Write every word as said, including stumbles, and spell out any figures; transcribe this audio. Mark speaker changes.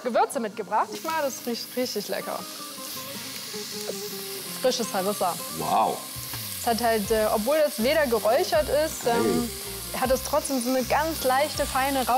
Speaker 1: Gewürze mitgebracht. Ich mag das riecht richtig lecker. Frisches Harissa.
Speaker 2: Wow.
Speaker 1: Es hat halt, äh, obwohl es weder geräuchert ist, ähm, hat es trotzdem so eine ganz leichte, feine Rauch.